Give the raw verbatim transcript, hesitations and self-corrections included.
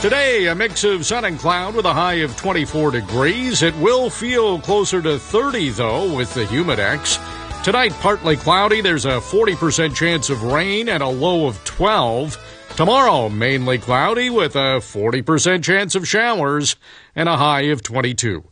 Today, a mix of sun and cloud with a high of twenty-four degrees. It will feel closer to thirty, though, with the Humidex. Tonight, partly cloudy. There's a forty percent chance of rain and a low of twelve. Tomorrow, mainly cloudy with a forty percent chance of showers and a high of twenty-two.